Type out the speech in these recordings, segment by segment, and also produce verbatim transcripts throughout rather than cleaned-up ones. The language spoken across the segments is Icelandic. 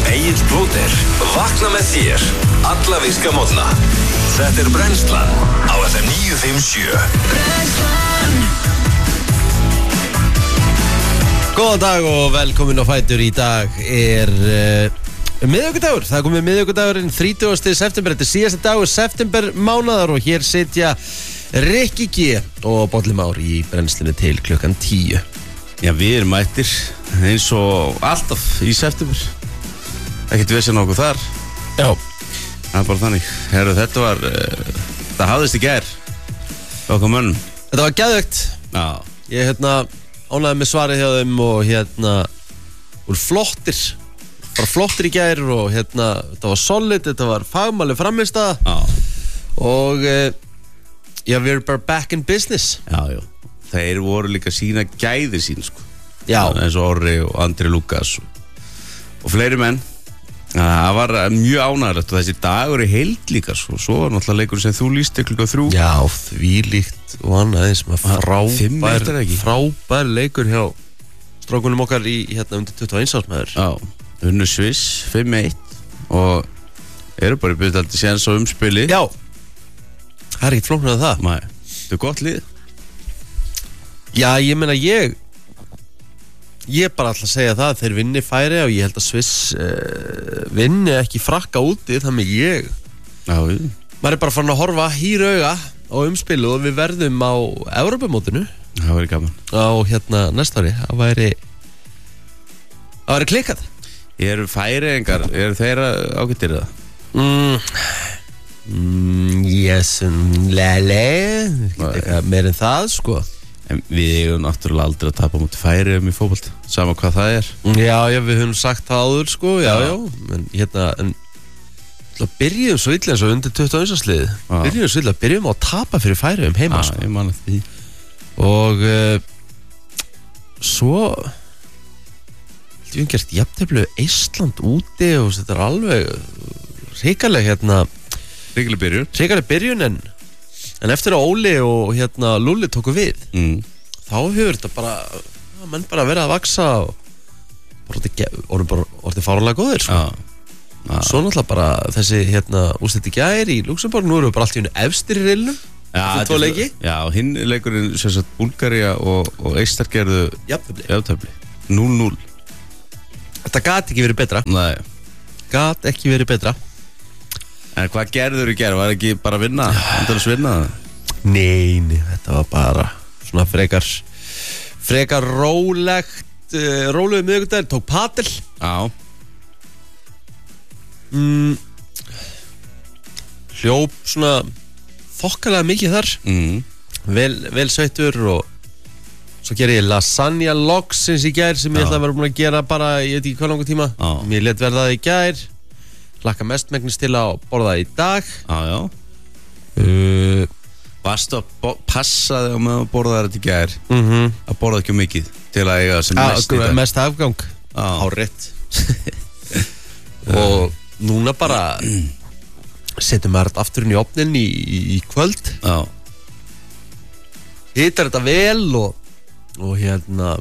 Egill Blóter vakna með þér alla virka morgna. Þetta er Brennslan á F M níu fimm sjö. Brennslan. Góðan dag og velkomin á Fætur. Í dag er uh, miðvikudagur. Það er komið miðvikudagurinn þrítugasta september. Þetta er síðasti dagur september mánaðar og hér sitja Rikki G og Bolli Már í brennslinu til klukkan tíu. Já, við erum mættir eins og alltaf í september. Ekkert vesen okkur þar. Já. Það er bara þannig. Herru, þetta var, uh, það hafðist í gær okkur mönnum. Þetta var geðveikt. Já. Ég hérna ánægði með svarið hjá þeim og hérna úr flottir. Bara flottir í gær og hérna þetta var solid, þetta var fagmæli frammistaða. Já. Og uh, já, við erum bara back in business. Já, já. Þeir voru líka sína gæðir sín, sko. Já. Eins og Orri og Andri Lukas og, og fleiri menn. Það var mjög ánægilegt og þessi dagur í heild líka, svo. Svo var náttúrulega leikur sem þú lýsti klukkan þrjú. Já, því líkt og annað eins með frábær, frábær leikur hjá strákunum okkar í hérna undir tuttugu og eins ársmaður. Já, unnu Sviss fimm eitt og eru bara í byrjaldi séns á umspili. Já, það er ekkert flóknað það. Nei, þetta er gott lið. Já, ég meina ég Ég bara ætla að segja það þeir vinni færi og ég held að Sviss uh, vinni ekki frakka úti, þannig ég Já, við maður er bara farin að horfa hýra auga á umspilu og við verðum á Evrópumótinu Það væri gaman á hérna næsta ári. Það væri það væri klikkað. Eru færiðingar, eru þeirra ágættir það? Mm, mm, yes, lele eitthvað meir en það, sko. En við eigum náttúrulega aldrei að tapa múti færiðum í fótbolt, sama hvað það er. Já, já, við höfum sagt það áður, sko, já, já, en hérna, en það byrjum svo illa eins og undir tuttugu og eins ársliðið. Byrjum svo illa, byrjum á að tapa fyrir færiðum heima, Já, sko. ég man eftir því. Og uh, svo við höfum gert jafntefli Ísland úti og þetta er alveg hrikaleg, hérna, Ríkileg byrjun. hrikaleg byrjun, en En eftir að Óli og hérna Lúli tóku við, Mm. þá hefur þetta bara, já, menn bara verið að vaksa og bara orðið bara orðið fáránlega góðir, sko. Já. Já. Svo náttúrulega bara þessi hérna úrslit í gær í Luxemborg, nú erum við bara allt í unni efstir í riðlinum. Já, Eftir tvo leiki. Já, hinn leikurinn sem sagt Búlgaría og, og Eistar gerðu Jafntefli. jafntefli. núll núll. Þetta gat ekki verið betra. Nei. Gat ekki verið betra. En hvað gerður í gerð? Var ekki bara að vinna? Endalins vinna? Nei, nei, þetta var bara svona frekar frekar rólegt uh, rólegur miðvikudagur, tók padel. Já. Mm, hljóp svona þokkalega mikið þar. Mm. vel, vel sveittur og svo gerði ég lasagna loksins í gær sem ég Já. ætla að vera búin að gera bara, ég veit ekki hvað langur tíma. Já. Mér let verða það í gær, hlakka mestmegnis til að borða það í dag. Já, já. uh, Varstu að bo- passa þig á með að borða þetta í gær? mm -hmm. Að borða ekki mikið til að eiga sem mest í dag? Mest afgang Já. Hárétt. Og núna bara setjum maður þetta aftur inn í ofnin í, í, í kvöld, Já. hitar þetta vel og, og hérna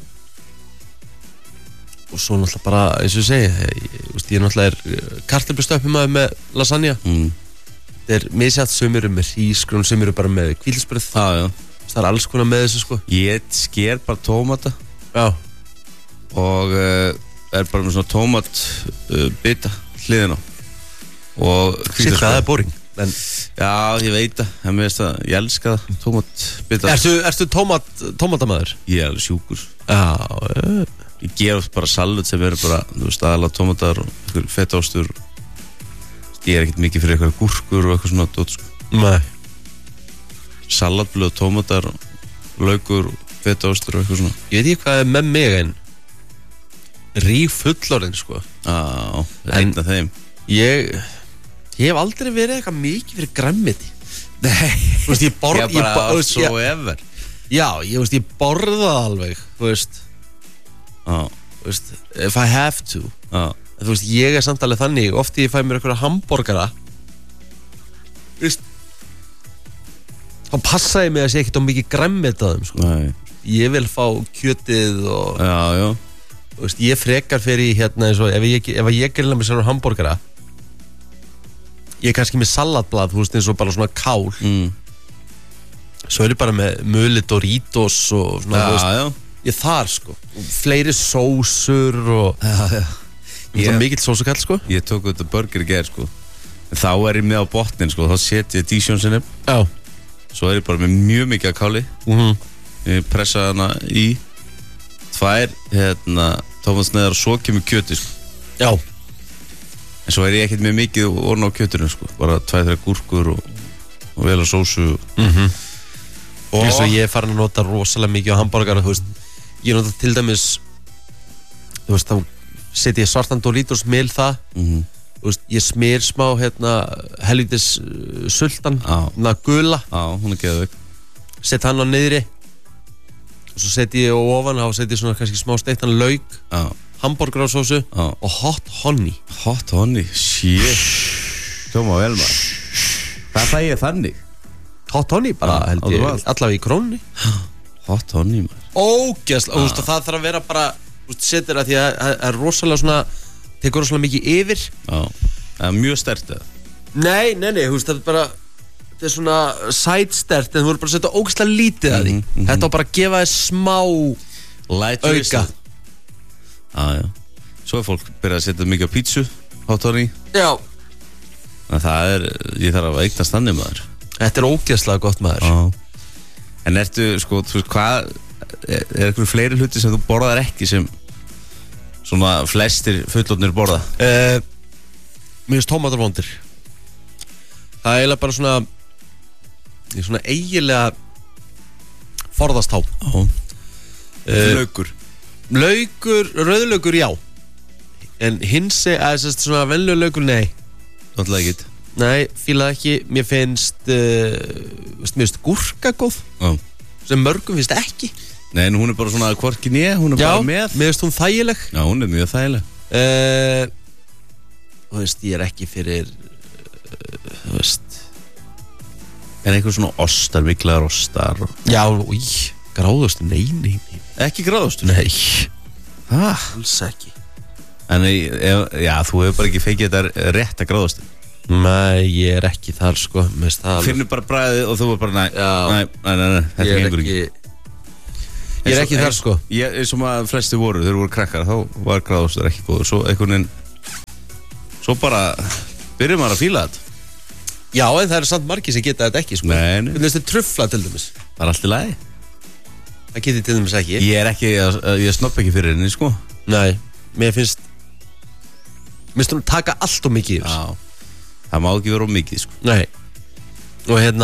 og svo náttúrulega bara eins og ég segi, ég, ég, ég náttúrulega er kartöflustöppi maður með lasagna. Mm. Þetta er misjátt, sumir eru með hrísgrjón, sumir eru bara með hvítlsbrauð. Já, já. Það er alls konar með þessu, sko. Ég sker bara tómata Já. og uh, er bara með svona tómat uh, bita hliðina og Sitt, það er boring. En Já, ég veit það, en mér veist að ég elska það, tómat bita. ertu, ertu tómat, tómatamæður? Ég er alveg sjúkur. Já, uh, Ég ger oft bara salut sem eru bara, þú veist, aðalega tómatar og einhver fettástur. Ég er ekkert mikið fyrir eitthvað gúrkur og eitthvað svona dót, sko. nei. Salatblöð, tómatar, laukur, fettástur og eitthvað svona. Ég veit ekki hvað er með mig, en ríf fullorðin, sko. Já, einn af þeim. Ég Ég hef aldrei verið eitthvað mikið fyrir grammiti. Nei. Þú veist, ég borð Ég bara bo- þú veist, so ég- ever. Já, ég veist, ég borða það alveg. Þú veist, Já, þú veist, if I have to. já. En þú veist, ég er samt alveg þannig, oft ég fæ mér eitthvað hamborgara, þú veist, þá passa ég mig að sé ekkert á mikið grammit að þeim, sko. Nei. Ég vil fá kjötið og Já, já. Þú veist, ég frekar fyrir hérna eins og ef ég, ef ég grilla með sér hamborgara ég er kannski með salatblað, þú veist, eins og bara svona kál mm. Svo er ég bara með möli Doritos og svona, já, þú veist, já. ég þar sko og fleiri sósur og Já, já Ég er mikill sósukall sko Ég tók þetta burger í gær sko en þá er ég með á botnin sko þá set ég dísjónsinni Já Svo er ég bara með mjög mikið að káli Mhm. Ég pressa hana í tvær, hérna tómatsneiðar og svo kemur kjöti sko. Já En svo er ég ekkert með mikið orðin á kjötinu sko bara tvær, þrjár gúrkur og, og vel að sósu Mhm. og eins og ég er farin að nota rosalega mikið á hamborgara, þú veist, ég nota til dæmis þú veist, þá seti ég svartan Doritos mil það Mhm. þú veist, ég smyr smá hérna helvítis uh, sultan Já. na gula, Já, hún er geðveik set hann á niðri og svo seti ég á ofan þá seti ég svona kannski smá steiktan lauk Já, hamborgarasósu já og hot honey Hot honey, shit Hljóma vel maður Hvað fæ ég þannig? hot honey bara Já, held á þú ég vald. allavega í krónni Hot honey maður ógeðslega, þú veist, og það þarf að vera bara þú veist, setur að því að það er rosalega svona tekur rosalega mikið yfir Já, það er mjög sterkt eða nei, nei, nei, þú veist, það er bara þetta er svona sidestert en þú voru bara að setja ógeðslega lítið að því Mhm, mhm. þetta á bara að gefa þér smá Light auka twist. Já, já Svo er fólk byrjað að setja mikið á pítsu Hot honey já, En það er, ég þarf að eignast þannig maður þetta er ógeðslega gott maður Já En ertu, sko, þú veist, hvað Er, er eitthvað fleiri hluti sem þú borðar ekki sem Svona flestir fullorðnir borða uh, mér finnst tómatar vondir það er eiginlega bara svona ég er svona eiginlega forðast þá Já Eh, Laukur laukur, rauðlaukur já en hinsi, eða sérst svona venlu laukur, nei Náttúrulega ekki nei, fílaði ekki, mér finnst uh, veist, mér finnst gúrka góð Já sem mörgum finnst ekki Nei, en hún er bara svona hvorki né, hún er já, bara með mér finnst hún þægileg Já, hún er mjög þægileg uh, þú veist, ég er ekki fyrir uh, þú veist En einhver svona ostar, miklaðar ostar og... já, új, gráðust, nei, nei, nei Ekki gráðust nei, ah. alls ekki En ef, já, þú hefur bara ekki fengið þetta rétt að gráðast nei, ég er ekki þar sko mér finnst það alveg- Finnur bara bræðið og þú er bara næ, Já. næ, næ, næ, næ, þetta ég er gengur ekki ekki ég er ekki þar sko Ég er sem að flesti voru, þeir voru krakkar þá var gráðustur ekki góður svo einhvern veginn svo bara byrjum maður að fíla þetta já, en það eru samt margir sem geta þetta ekki sko Nei, nei. hvernig veist þið trufla til dæmis það er allt í lagi það getið til dæmis ekki Ég er ekki, ég, ég snopp ekki fyrir henni sko nei, mér finnst mér finnst hún taka allt og mikið yfir Já, það má ekki vera of mikið sko nei og hérna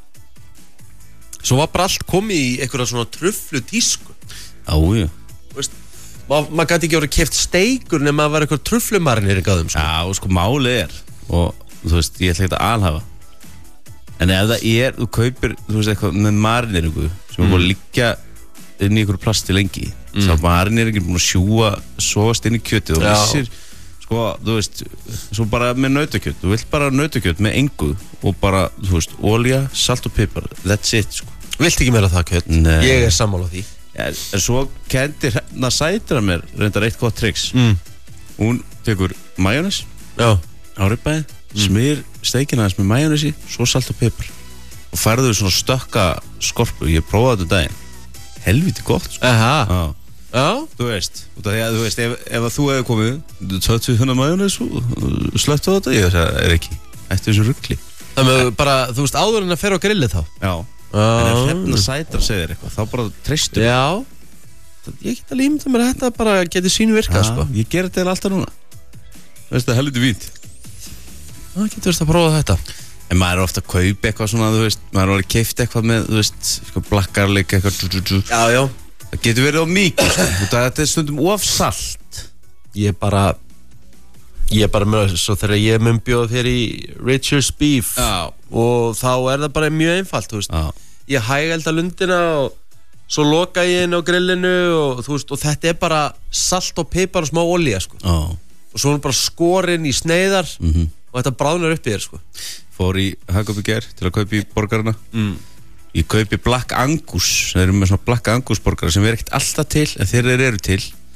svo var bara allt komið í einhverja svona truflu tísku Já, já veist maður ma gæti ekki verið keft steikur nema að vera eitthvað truflumarinir í gáðum sko. Já, og sko málið er og þú veist, ég ætla ekki að alhafa en ef það er, þú kaupir þú veist eitthvað með marineringu sem er búin að liggja inn í einhverju plasti lengi mm. þá er marineringin búin að sjúga sóast inn í kjötið og Já. vissir sko, þú veist, svo bara með nautakjöt þú vilt bara nautakjöt með engu og bara, þú veist, olja, salt og pipar that's it, sko vilt ekki meira það kjött Nei. ég er sammála því ja, en svo kendi hérna sætra mér reyndar eitt gott triks mm. hún tekur majónes já, áribæði, mm. smyr steikina aðeins með majónesi, svo salt og pipar og færðu svona stökka skorpu ég prófaði þetta daginn helviti gott, sko aha Já. já, Þú veist, út af því að þú veist, ef, ef að þú hefur komið töttu þunna majónes og slöttu á þetta, ég það er ekki eftir þessu ruggli. það með bara, þú veist, áður en að fer á grillið þá Já, en ef hérna sætar segir eitthvað, þá bara treystur. já, ég get að límta mér að þetta bara geti sínu virkað sko. Ég ger þetta alltaf núna. Veist það, helviti vínt. það getur verið að prófa þetta En maður er ofta að kaupa eitthvað svona, þú veist, maður er alveg keypt eitthvað með, þú veist, eitthvað blakkarleik, eitthvað, dú, dú, dú. já, já, Það getur verið á mikið, sko, út af þetta er stundum of salt. ég bara ég er bara með svo þegar ég mun bjóða þér í Richard's Beef Já. og þá er það bara mjög einfalt þú veist. Já. ég hægælda lundina og svo loka ég inn á grillinu og, þú veist, og þetta er bara salt og pipar og smá olía sko. Já. og svo er bara skorinn í sneiðar Mhm. og þetta bráðnar upp í þér sko. Fór í Hagkaup í ger til að kaupa í borgarina. mm. Ég kaupi Black Angus. Þeir eru með svona Black Angus borgara sem er ekkert alltaf til en þeir eru til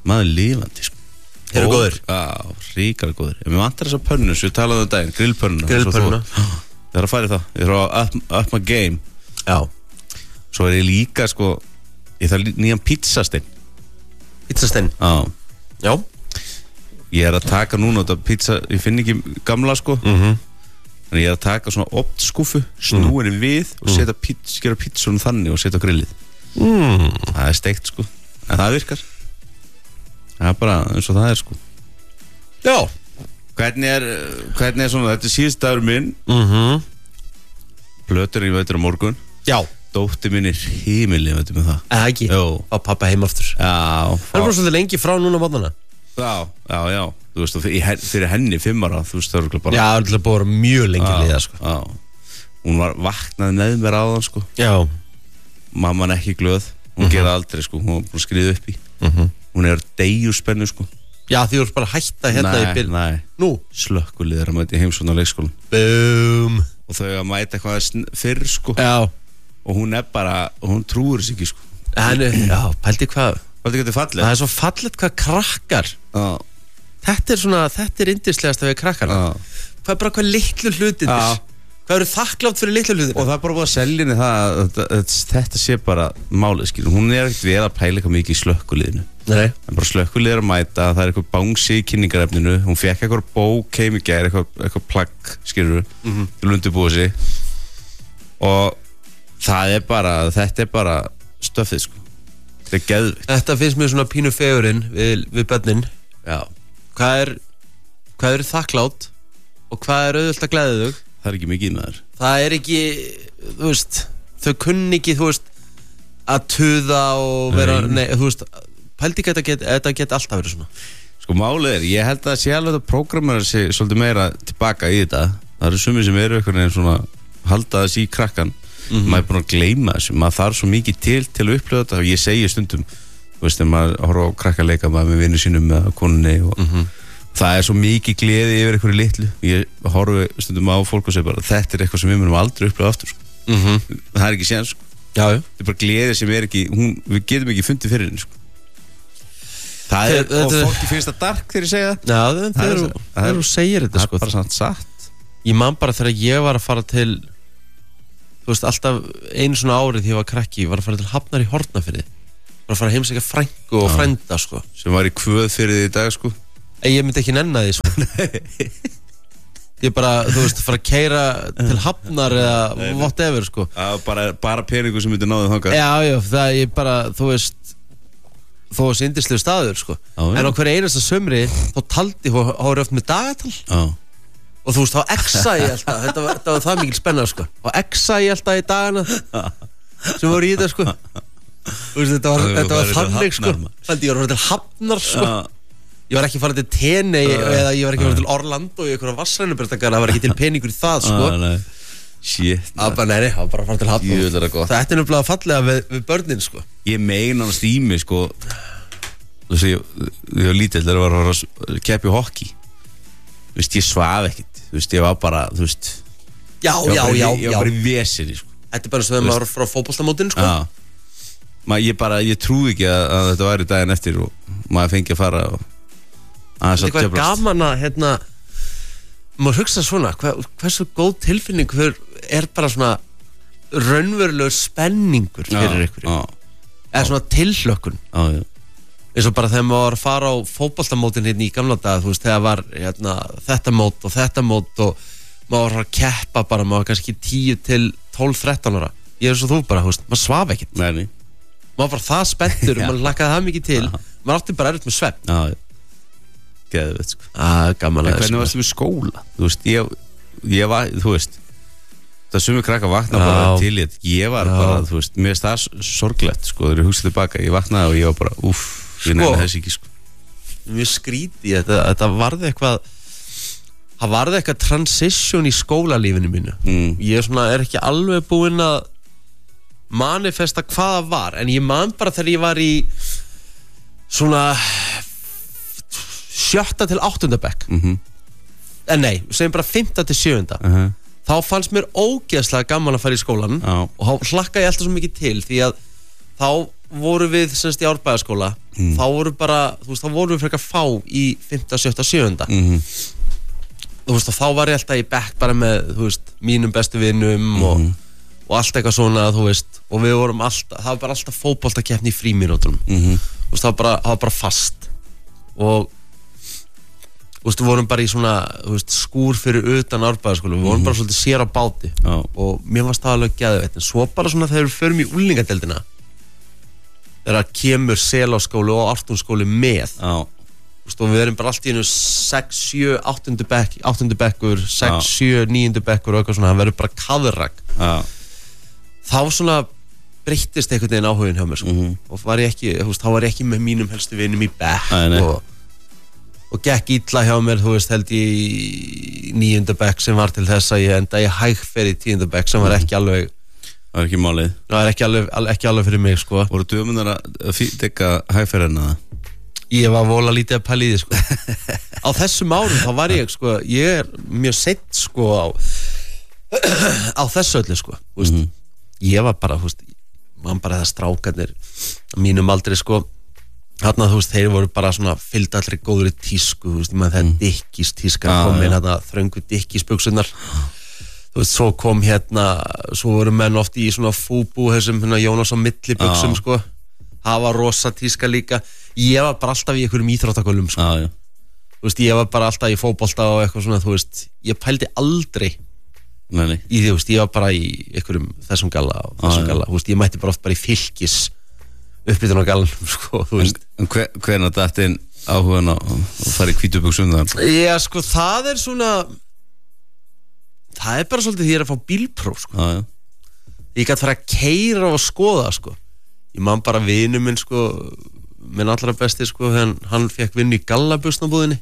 maður lifandi sko. Þeir eru góðir? Já, ríkara góðir. En mér vantar þess að pönnu, svo við talaðum um daginn, grillpönnuna. Grillpönnuna. Það er að fara í það. Ég er að up, up my game. Já. Svo er ég líka, sko, ég þarf nýjan pizzastein. Pizzastein? Já. Já. Ég er að taka núna þetta pizza, ég finn ekki gamla, sko. Mhm. Þannig ég er að taka svona optskúfu, snúa henni við og setja pizza, gera pizzunum þannig og setja á grillið. Mm. Það er steikt, sko. En það virkar. Það er bara eins og það er, sko. Já. Hvernig er, hvernig er svona, þetta er síðust dagur minn. Mhm. Plötur í veitur á morgun. Já. Dóttir minn er himili, veitum við það. Eða ekki? Jó. Á pappa heim aftur. Já. Það er bara svolítið lengi frá núna á mótnana. Já, já, já. Þú veist, og fyrir henni fimm ára, þú veist, það er bara... Já, það er alltaf búið að vera mjög lengi já, liða, sko. Já. Hún var vaknaði með mér áðan, sko. Já. Mamman ekki glöð. Hún Mhm. gera aldrei, sko. Hún var búin að skriða upp í. Mhm. Hún er deyju spennu, sko. Já, því þú ert bara að hætta hérna nei, í byrjun. Nei, Nú. slökkulið er að mæta í heimsókn á leikskólan. Búm. Og þau að mæta eitthvað sn- fyrr, sko. Já. Og hún er bara, hún trúur sér ekki, sko. Henni, já, pældi hvað. Hvað er þetta fallið? Það er svo fallet hvað krakkar. Já. Þetta er svona, þetta er yndislegast að við krakkarna. Já. Hvað er bara hvað litlu hlutir. Já. Hvað eru þakklátt fyrir litlu hlutir. Og það er bara búið að selja henni það að þetta- þetta þetta sé bara málið, skilur. Hún er ekkert vel að pæla eitthvað mikið í slökkuliðinu. Nei. Það er bara slökkulið er að mæta, það er eitthvað bangsi í kynningarefninu, hún fekk eitthvað bók heim í gær, eitthvað, eitthvað plagg, skilur Mhm. til undirbúið sig. Og það er bara, þetta er bara stöfið, sko. Þetta er geðvikt. Þetta finnst mér svona pínu fegurinn við, við börnin. Já. Hvað er, hvað eru þakklátt og hvað er auðvöld að glæða þau? Það er ekki mikið inn að þér. Það er ekki, þú veist, þau kunni ekki, þú veist, að tuða og vera, Nei. nei, þú veist, pældi ekki að þetta get, þetta get alltaf verið svona. Sko málið er, ég held að sé alveg að prógramera sig svolítið meira tilbaka í þetta. Það eru sumir sem eru eitthvað svona halda þess í krakkan. Mhm. Maður er búin að gleyma þessu, maður þarf svo mikið til til að upplifa þetta og ég segi stundum, þú veist, þegar maður horfa á krakka leika maður með vinnu sínum með konunni og Mhm. það er svo mikið gleði yfir einhverju litlu. Ég horfi stundum á fólk og segi bara, þetta er eitthvað sem við munum aldrei upplifa aftur, sko. Mhm. Það er ekki séns, sko. Já, já. Þetta er bara gleði sem er ekki, hún, við getum ekki fundið fyrir henni, sko. Það er, Þetta- og þetta- fólki finnst það dark þegar ég segja það. Já, það Það er- er, það er- þegar þú segir þetta, Það sko. er bara samt satt. Ég man bara þegar ég var að fara til, þú veist, alltaf einu svona árið því ég var krakki, ég var að fara til Hafnar í Hortnafirði. Var að fara að heimsækja frænku og Já. frænda, sko. Sem var í kvöð fyrir því í dag, sko. En ég myndi ekki nenna því, sko. Ég bara, þú veist, fara að keira til Hafnar eða whatever, sko. Það var bara, bara peningu sem myndi náðið þangað. Já, já, það er bara, þú veist, þó að syndislegu staður, sko. Já, já. En á hverju einasta sömri, þá taldi, þá var ég oft með dagatal. Já. Og þú veist, þá exa ég alltaf, þetta var, þetta var það mikil spenna, sko. Þá exa ég alltaf í dagana sem voru í þetta, sko. Þú veist, þetta var, Það þetta var var til þannig, sko. Hafnar, maður. Þannig ég var að fara til Hafnar, sko. Já. Ég var ekki að fara til Teney eða ég var ekki að fara til Orlando í einhverja vassrænubreytakar, það var ekki til peningur í það, sko. Ah, nei. Shit. Það var bara, nei, nei, það var bara að fara til Hafnar. Jú, þetta er gott. Þetta er nefnilega fallega við, við börnin, sko. Ég meina hans tími, sko. Þú veist, ég, ég var lítill þegar ég var að fara að keppa í hockey. Þú veist, ég svaf ekkert. Þú veist, ég var bara, þú veist. Já, ég var já, bara í- já, Ég var já. bara í vesinni, sko. Þetta er bara svo þegar maður var frá fótboltamótinu, sko. Já. Ma, ég bara, ég trúði ekki að, að þetta væri daginn eftir og maður fengi að fara og aðeins Þetta er að eitthvað gaman að, hérna, maður hugsa svona, hver, hversu góð tilfinning hver er bara svona raunverulegur spenningur fyrir ykkur. Já, Eða svona tilhlökkun. já, já. Eins og bara þegar maður var að fara á fótboltamótin hérna í gamla daga, þú veist, þegar var hérna, þetta mót og þetta mót og maður var að keppa bara, maður var kannski tíu til tólf þrettán ára. Ég er svo þú bara, þú veist, maður svaf ekkert. Nei, nei. Maður var bara það spenntur, Já. maður lakkaði það mikið til. Já. Maður átti bara erfitt með svefn. Já, já. Geðveit, sko. Ah, gaman En að hvernig varstu með skóla? Þú veist, ég, ég var, þú veist það sumir krakka vakna Já. bara til ég ég var Já. bara, þú veist, mér er það sorglegt, sko, þegar ég hugsaði tilbaka, ég vaknaði og ég var bara, uff, ég Sko. nefndi þess ekki, sko. Mjög skríti, þetta, þetta varði eitthvað það varði eitthvað transition í skólalífinu mínu. Mm. Ég svona er ekki alveg búinn að manifesta hvað það var, en ég man bara þegar ég var í svona sjötta til áttunda bekk, Mhm. en nei, segjum bara fimmta til sjöunda, Uh -huh. þá fannst mér ógeðslega gaman að fara í skólan Já. og þá hlakka ég alltaf svo mikið til því að þá voru við semst í Árbæðaskóla mm. þá voru bara, þú veist, þá voru við frekar fá í fimmta, sjötta, sjöunda mm. þú veist, og þá var ég alltaf í bekk bara með, þú veist, mínum bestu vinum mm. og, og allt eitthvað svona, þú veist, og við vorum alltaf, það var bara alltaf fótboltakeppni í frímínútum mm. þú veist, það var bara, það var bara fast og þú veist, við vorum bara í svona, þú veist, skúr fyrir utan Árbæðaskóla, við vorum mm. bara svolítið sér á báti oh. og mér varst það alveg geðveitt, en svo bara svona þegar við förum í unglingadeildina þegar kemur Selárskóli og Ártúnsskóli með oh. þú veist, og við erum bara allt í einu sex, sjö, áttundi bekk, áttundi bekkur sex, sjö, níundi bekkur og eitthvað svona, það verður bara kaðrak oh. þá svona breyttist einhvern veginn áhugin hjá mér sko. mm. og var ég ekki, þú veist, þá var ég ekki með mínum helstu vinum í bekk nei, nei. og og gekk illa hjá mér, þú veist, held ég í níunda bekk sem var til þess að ég enda í hægferð í tíunda bekk sem var ekki alveg það var ekki málið það var ekki alveg, ekki alveg fyrir mig, sko voru dömunar að dekka hægferðina það? Ég var vola lítið að pæla í því, sko á þessum árum, þá var ég, sko ég er mjög seitt, sko á á þessu öllu, sko þú veist, mm-hmm. ég var bara, þú veist man bara það strákarnir mínum aldrei, sko þarna, þú veist, þeir voru bara svona fylgd allri góður í tísku, þú veist, ég maður það mm. Dickies tíska ah, kom inn, ja. hérna þröngu Dickies buksunar þú veist, svo kom hérna svo voru menn oft í svona fúbú þessum hérna Jónas á milli buksum ah. sko, það var rosa tíska líka ég var bara alltaf í einhverjum íþróttagölum sko, ah, ja. þú veist, ég var bara alltaf í fótbolta og eitthvað svona, þú veist, ég pældi aldrei nei, nei. í því, þú veist, ég var bara í einhverjum þessum galla og þessum ah, galla, ja. Þú veist, ég mætti bara oft bara í Fylkis uppbytun á gallanum, sko, þú veist en hver, hvernig datt inn áhugan að fara í hvítubuxum þar? Já, sko, það er svona það er bara svolítið því ég er að fá bílpróf, sko ah, ja. ég gæti fara að keyra og skoða, sko ég man bara vinu minn, sko minn allra besti, sko, þegar hann fekk vinnu í gallabuxnabúðinni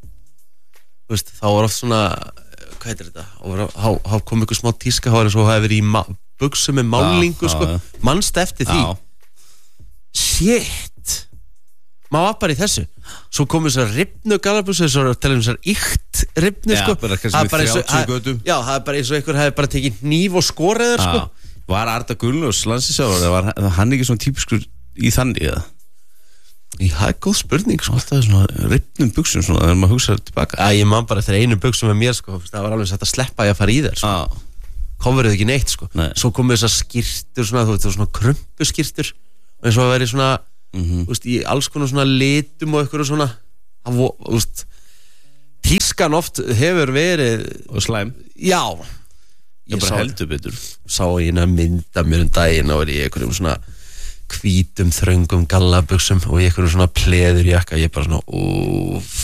þú veist, þá var oft svona hvað heitir þetta, þá kom ykkur smá tíska, þá var eins og það hefur verið í buxum með málingu, ah, sko ah, ja. Manst eftir því ah. Shit maður var bara í þessu svo komið þessar rifnu galabússu þessar talum þessar ykt rifnu já, sko bara kannski með þrjátíu götum já, það er bara eins og einhver hefði bara tekið hníf og skoreðar sko var Arda Gunnlaugs landslýsþjálfari var hann ekki svona típiskur í þannig eða? Það er góð spurning sko alltaf svona rifnum buxum svona þegar maður hugsaður tilbaka já, ég man bara eftir einu buxum með mér sko það var alveg sætt að sleppa ég að fara í þær sko ah. Coverið ekki neitt sko Nei. Svo komið þessar skyrtur svona, þú veit, svona krumpuskyrtur eins og að vera í svona mm-hmm. úst, í alls konar svona litum og eitthvað svona það, úst, tískan oft hefur verið og slæm já ég bara heldur betur sá ég að mynda mér um daginn og er í einhverjum svona hvítum þröngum gallabuxum og í einhverjum svona pleður jakka ég bara svona úff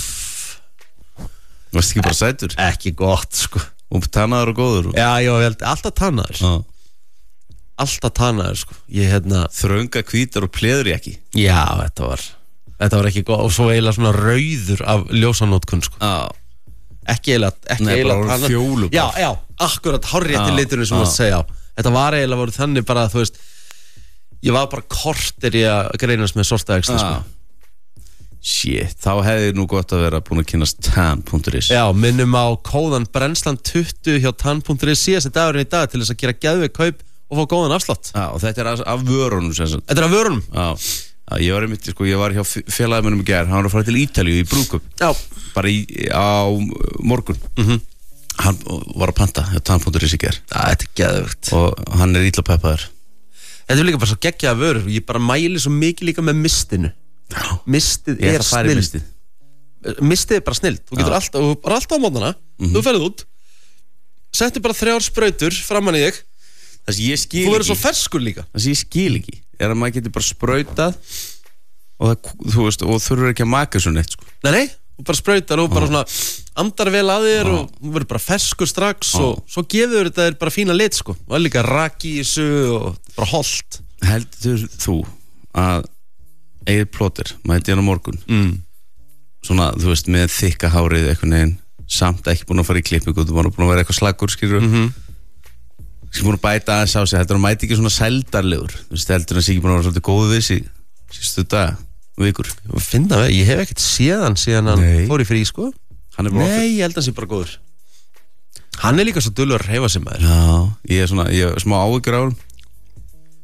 varst ekki bara sætur? Ekki gott sko og tannaður og góður og... já ég var vel alltaf tannaður ah. alltaf tannaður sko ég hérna þrönga hvítar og pleður jakki já þetta var þetta var ekki gott og svo eiginlega svona rauður af ljósanótkun sko ah. ekki eiginlega ekki Nei, eiginlega fjólu já já akkurat hárrétti ah. liturinn sem ah. þú segja á þetta var eiginlega voru þannig bara þú veist ég var bara kortir í að greinast með sortaæxli ah. sko shit, þá hefði nú gott að vera búin að kynast tan punktur is já, minnum á kóðan brennslan tuttugu hjá tan punktur is síðast dagurinn í dag til þess að gera geðveik kaup og fá góðan afslátt já, og þetta er af, af vörunum sem sagt. Þetta er af vörunum? Já, já ég var einmitt, sko, ég var hjá félagmennum í gær, hann var að fara til Ítalíu í brúðkaup já bara í, á morgun mhm hann var að panta hjá tan punktur is í gær já, þetta er geðveikt og hann er illa peppaður þetta er líka bara svo geggjaða vörur ég bara mæli svo mikið líka með mistinu mistið er snill mistið. mistið er bara snill þú getur alltaf, bara alltaf á mótnana mm-hmm. þú ferðið út settir bara þrjár sprautur framan í þig það sem ég skil þú verður ekki svo ferskur líka það sem ég skil ekki er að maður getur bara sprautað og það, þú veist, og þurfur ekki að maka svo neitt sko. nei, nei, þú bara sprautar og bara svona andar vel að þér og þú verður bara ferskur strax Ó. og svo gefur þetta þér bara fína lit sko og það er líka raki í þessu og bara holdt heldur þú að Egil Plóter mæti hann á morgun mm. svona, þú veist, með þykka hárið eitthvað neginn, samt ekki búin að fara í klippingu þú var búin að vera eitthvað slaggur, skilur mm-hmm. sem búin að bæta aðeins á sig heldur hann mæti ekki svona sældarlegur þú veist, heldur hann sé ekki búin að vera svolítið góðu við sig síðustu daga, vikur ég finna það, ég hef ekkert séð hann síðan hann Nei. fór í frí, sko nei, ég held að hann sé bara góður hann er líka svo dullur að reyfa sig með þér já, ég er svona, ég er smá áhyggjur á hann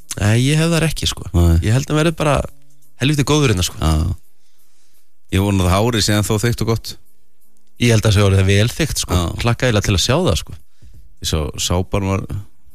Nei, ég hef það ekki sko Nei. Ég held að verði bara helviti góður hérna sko Já. Ég vona það hárið síðan þó þykkt og gott. Ég held að það sé orðið vel þykkt sko Já. Hlakka eiginlega til að sjá það sko Ég sá sápan var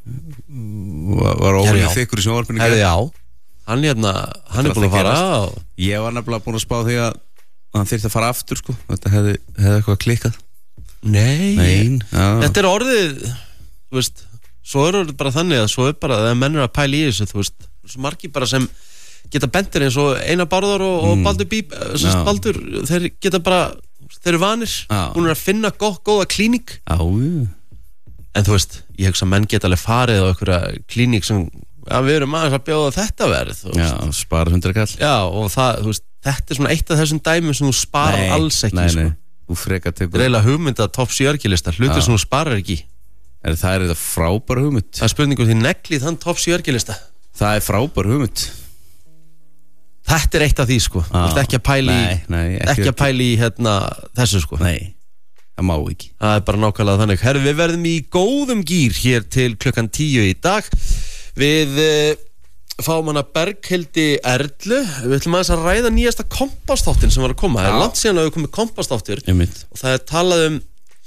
var, var Herri, ólega já. þykkur í sjónvarpinu. Herði já Hann hérna, hann er Þetta búin að er fara að og... Ég var nefnilega búin að spá því að hann þyrfti að fara aftur sko. Þetta hefði, hefði eitthvað klikkað. Nei, Nein, já. Þetta er orðið Þú veist, svo er orðið bara þannig að Svo er bara, þegar menn er að pæla í þessu Þú veist, svo margir bara sem geta bendir eins og Einar Bárðar og, og Baldur Bíb Já. Baldur, þeir geta bara Þeir eru vanir, Já. hún er að finna góð, góða klíník Já, já. En þú veist, ég hugsa að menn geta alveg farið á einhverja klíník sem Já, við erum aðeins að bjóða þetta verð þú Já, veist. spara hundra kall. Já, og það, þú veist, þetta er svona eitt af þessum dæmum sem þú sparar alls ekki Nei, sko. nei, þú freka Það er tekur. eiginlega hugmynda topp sjö örgilista hlutir Já. sem þú sparar ekki Er það er þetta frábær hugmynd. Það er spurningum því neglið þann topp sjö örgilista Það er frábær hugmynd. Þetta er eitt af því sko Þú veist ekki að pæli Nei, nei, ekki að pæli í hérna, þessu sko Nei, það má ekki. Það er bara nákvæmlega þannig Herru, við verðum í góðum gýr hér til klukkan tíu í dag Við uh, fáum hana Berghildi Erlu Við ætlum aðeins að ræða nýjasta kompastáttin sem var að koma Það er Já. langt síðan að við komum kompastáttur Einmitt. Og það er talað um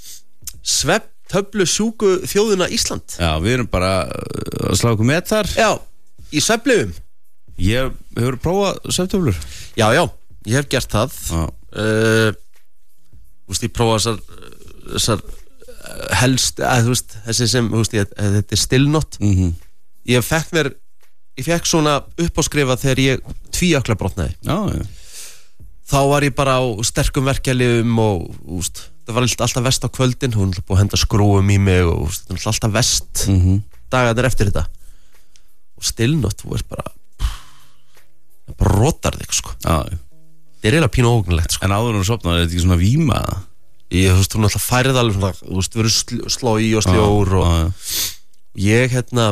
svefntöflu sjúku þjóðina Ísland Já, við erum bara uh, að slá okkur með þar. Já, í svefnlifum Ég hefur prófað svefntöflur. Já, já, ég hef gert það Já. uh, Þú veist, ég prófa þessar þessar uh, helst að, þú veist, þessi sem, þú veist, ég, að þetta er stillnott Mhm. Ég fekk mér ég fekk svona uppáskrifa þegar ég tvíökla brotnaði Já, já. þá var ég bara á sterkum verkjalifum og, þú veist, það var alltaf vest á kvöldin hún er búið að henda skrúum í mig og, þú veist, það er alltaf vest Mhm. dagarnir eftir þetta og stillnott, þú veist bara það bara rotar þig, sko Já, já. það er eiginlega pínu ógnulegt, sko En áður en þú sopnaði, er þetta ekki svona víma? ég, þú veist, hún alltaf færið alveg svona, þú veist, við erum sl slói og sljór og Já, já. ég, hérna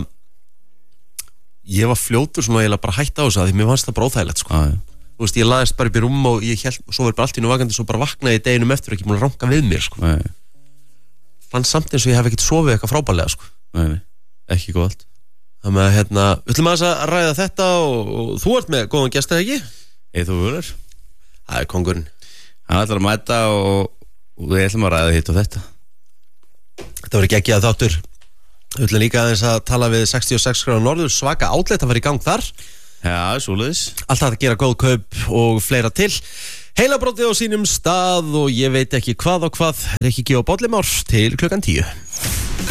ég var fljótur svona eiginlega bara hætt á þessu að því mér fannst það bara óþægilegt, sko Já, já. þú veist, ég laðist bara upp í rúm og ég held, svo verið bara allt í nú vakandi, svo bara vaknaði ég deginum eftir og ekki múin að ranka við mér, sko Nei, nei, fann samt eins og ég hef ekkert sofið eitthvað frábælega, sko nei, nei. Ekki góð. þannig að, hérna, við ætlum aðeins að ræða þetta og, og þú ert með góðan gest, eða ekki? Eða þú verður? Það er kóngurinn. Hann ætlar að mæta og, og við ætlum að ræða hitt og þetta. Þetta verður geggjað þáttur. Við ætlum líka aðeins að tala við sextíu og sex gráður norður, svaka outlet að vera í gang þar. Já, svoleiðis. Alltaf að gera góð kaup og fleira til. Heilabrótið á sínum stað og ég veit ekki hvað og hvað. Rikki G og Bollimár til klukkan tíu.